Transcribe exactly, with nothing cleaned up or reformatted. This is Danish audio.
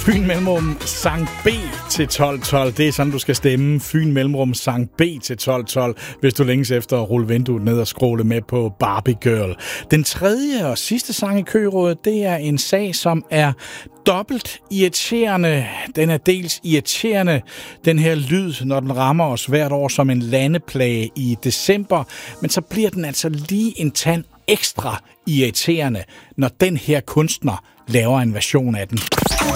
Fyn Mellemrum sang B til tolv tolv. Det er sådan, du skal stemme. Fyn Mellemrum sang B til tolv tolv, hvis du længes efter at rulle vinduet ned og scrolle med på Barbie Girl. Den tredje og sidste sang i kørådet, det er en sag, som er dobbelt irriterende. Den er dels irriterende, den her lyd, når den rammer os hvert år som en landeplage i december, men så bliver den altså lige en tand ekstra irriterende, når den her kunstner laver en version af den.